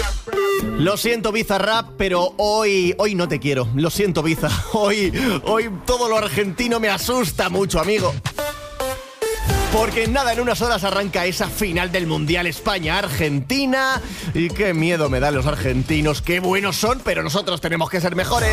Lo siento, Bizarrap, pero hoy no te quiero. Lo siento, Biza. Hoy todo lo argentino me asusta mucho, amigo. Porque nada, en unas horas arranca esa final del Mundial España-Argentina. Y qué miedo me dan los argentinos. Qué buenos son, pero nosotros tenemos que ser mejores.